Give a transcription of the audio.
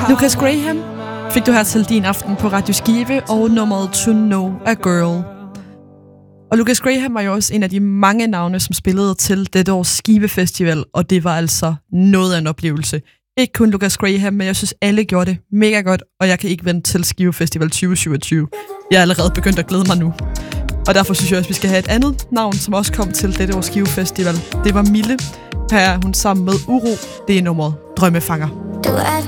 Lucas Graham fik du her til din aften på Radio Skive og nummeret To Know a Girl. Og Lucas Graham var jo også en af de mange navne, som spillede til dette års Skive Festival, og det var altså noget af en oplevelse. Ikke kun Lucas Graham, men jeg synes alle gjorde det mega godt, og jeg kan ikke vente til Skive Festival 2027. Jeg er allerede begyndt at glæde mig nu. Og derfor synes jeg også, vi skal have et andet navn, som også kom til dette års Skive Festival. Det var Mille. Her er hun sammen med Uro. Det er nummeret Drømmefanger.